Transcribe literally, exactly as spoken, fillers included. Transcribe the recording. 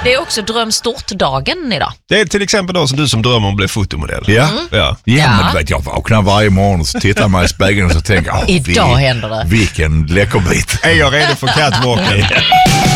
Det är också dröm stort-dagen idag. Det är till exempel då som du som drömmer om att bli fotomodell. Ja, Mm. ja. ja, Ja. men du vet, jag vaknar varje morgon och så tittar man i spegeln och så tänker jag, Idag händer det. Vilken läckerbit. Är jag redo för catwalken?